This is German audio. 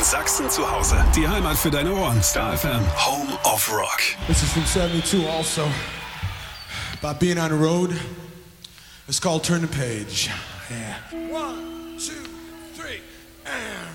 Sachsen zu Hause. Die Heimat für deine Ohren. Star FM. Home of Rock. This is from 72 also. About being on the road. It's called Turn the Page. Yeah. 1, 2, 3, and...